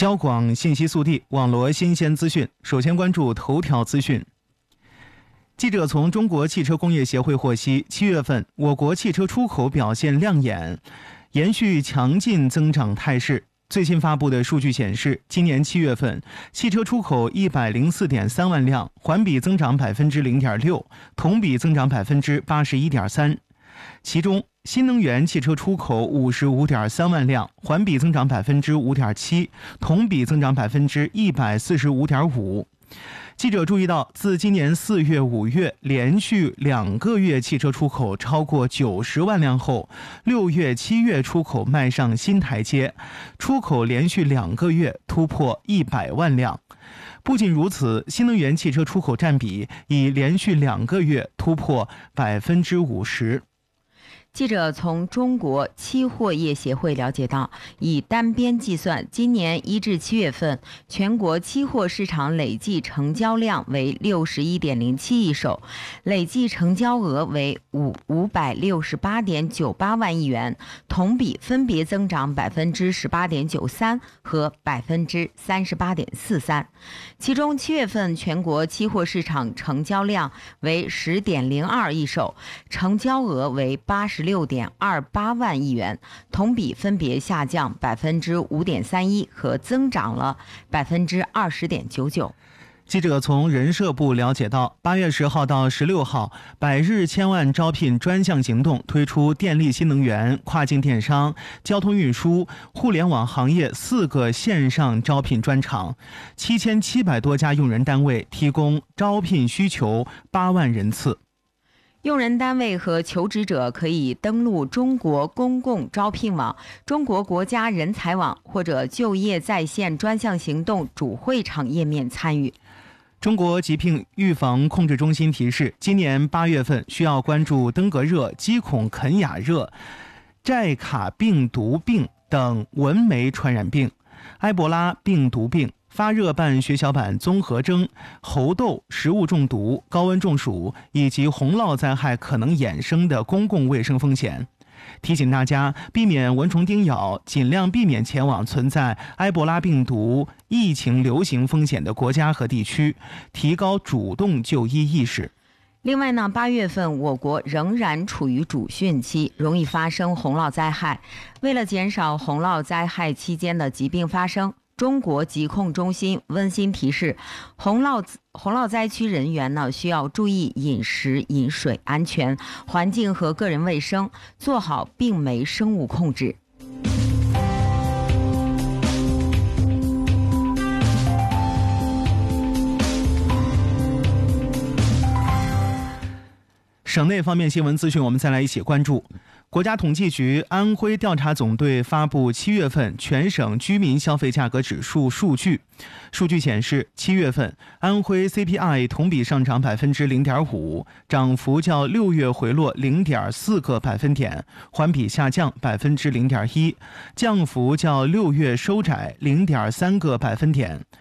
交广信息速递，网罗新鲜资讯。首先关注头条资讯。记者从中国汽车工业协会获悉，7月份我国汽车出口表现亮眼，延续强劲增长态势。最新发布的数据显示，今年7月份汽车出口104.3万辆，环比增长 0.6%， 同比增长 81.3%。其中新能源汽车出口55.3万辆，环比增长 5.7%， 同比增长 145.5%。记者注意到，自今年4月、5月连续2个月汽车出口超过90万辆后，6月、7月出口迈上新台阶，出口连续2个月突破100万辆。不仅如此，新能源汽车出口占比已连续2个月突破 50%。 记者从中国期货业协会了解到，以单边计算，今年1至7月份，全国期货市场累计成交量为 61.07 亿手，累计成交额为 568.98 万亿元，同比分别增长 18.93% 和 38.43%。其中7月份全国期货市场成交量为 10.02 亿手，成交额为86.28万亿元，同比分别下降 5.31% 和增长了 20.99%。 记者从人社部了解到，8月10号到16号百日千万招聘专项行动推出电力新能源、跨境电商、交通运输、互联网行业4个线上招聘专场，7700多家用人单位提供招聘需求8万人次。 用人单位和求职者可以登录中国公共招聘网、中国国家人才网或者就业在线专项行动主会场页面参与。 中国疾病预防控制中心提示，今年8月份需要关注登革热、鸡孔肯雅热、寨卡病毒病等蚊媒传染病、埃博拉病毒病、发热伴血小板综合征、猴痘、食物中毒、高温中暑以及洪涝灾害可能衍生的公共卫生风险。提醒大家避免蚊虫叮咬，尽量避免前往存在埃博拉病毒疫情流行风险的国家和地区，提高主动就医意识。 另外呢，8月份我国仍然处于主汛期，容易发生洪涝灾害。为了减少洪涝灾害期间的疾病发生，中国疾控中心温馨提示，洪涝灾区人员呢需要注意饮食饮水安全、环境和个人卫生，做好病媒生物控制。 省内方面新闻资讯，我们再来一起关注。国家统计局安徽调查总队发布7月份全省居民消费价格指数数据。数据显示，7月份安徽 CPI 同比上涨 0.5%， 涨幅较6月回落 0.4个百分点，环比下降 0.1%， 降幅较6月收窄 0.3个百分点。